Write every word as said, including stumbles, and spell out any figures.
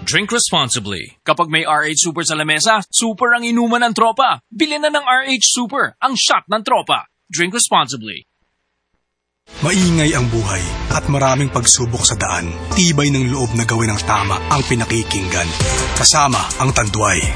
Drink responsibly. Kapag may R H Super sa lamesa, super ang inuman ng tropa. Bilhin na ng R H Super, ang shot ng tropa. Drink responsibly. Maingay ang buhay at maraming pagsubok sa daan. Tibay ng loob na gawin ang tama ang pinakikinggan. Kasama ang Tanduay.